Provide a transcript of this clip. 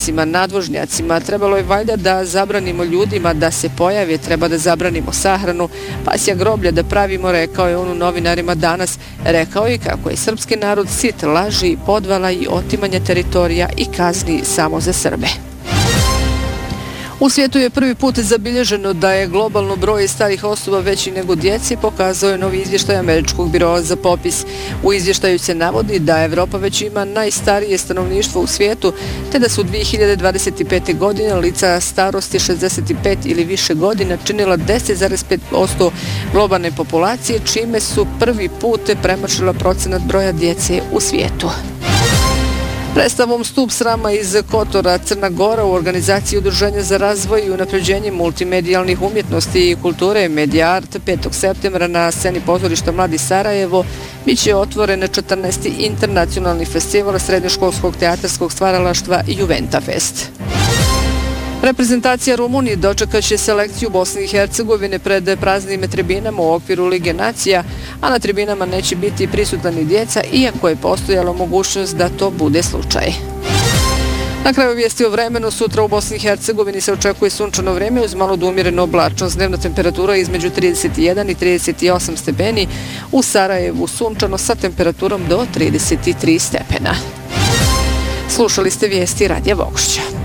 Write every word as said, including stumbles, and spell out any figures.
nadvožnjacima. Trebalo je valjda da zabranimo ljudima da se pojave, treba da zabranimo sahranu, pasja groblja da pravimo, rekao je on u novinarima danas. Rekao je kako je srpski narod sit laži, podvala i otimanja teritorija i kazni samo za Srbe. U svijetu je prvi put zabilježeno da je globalno broj starih osoba veći nego djeci, pokazao je novi izvještaj Američkog biroa za popis. U izvještaju se navodi da Evropa već ima najstarije stanovništvo u svijetu, te da su dvije hiljade dvadeset pete. godine lica starosti šezdeset pet ili više godina činila deset zarez pet posto globalne populacije, čime su prvi put premašila procenat broja djece u svijetu. Predstavom Stup srama iz Kotora, Crna Gora u organizaciji Udruženja za razvoj i unapređenje multimedijalnih umjetnosti i kulture Media Art petog septembra na sceni pozorišta Mladi Sarajevo biće otvoren četrnaesti internacionalni festival srednjoškolskog teatarskog stvaralaštva Juventa Fest. Reprezentacija Rumunije dočekaće selekciju Bosne i Hercegovine pred praznim tribinama u okviru Lige nacija, a na tribinama neće biti prisutna ni djeca, iako je postojala mogućnost da to bude slučaj. Na kraju vijesti o vremenu, sutra u Bosni i Hercegovini se očekuje sunčano vrijeme uz malo do umjerenu oblačnost. Dnevna temperatura između trideset jedan i trideset osam stepeni, u Sarajevu sunčano sa temperaturom do trideset tri stepena. Slušali ste vijesti Radija Vogošća.